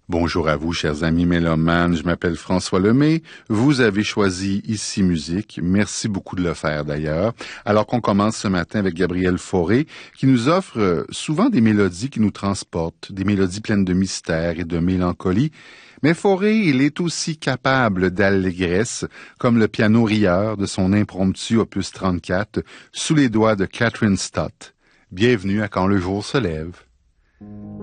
Bonjour à vous, chers amis mélomanes. Je m'appelle François Lemay. Vous avez choisi Ici Musique. Merci beaucoup de le faire, d'ailleurs. Alors qu'on commence ce matin avec Gabriel Fauré, qui nous offre souvent des mélodies qui nous transportent, des mélodies pleines de mystère et de mélancolie. Mais Fauré, il est aussi capable d'allégresse, comme le piano rieur de son impromptu opus 34, sous les doigts de Catherine Stott. Bienvenue à Quand le jour se lève.